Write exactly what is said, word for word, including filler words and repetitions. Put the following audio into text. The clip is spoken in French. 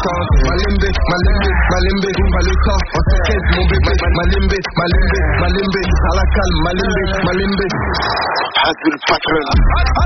tenter. Malimbe, malimbe, malimbe, pas le temps. On s'inquiète mon bébé. Malimbe, malimbe, malimbe, à la calme. Malimbe, malimbe. Hazul Patron.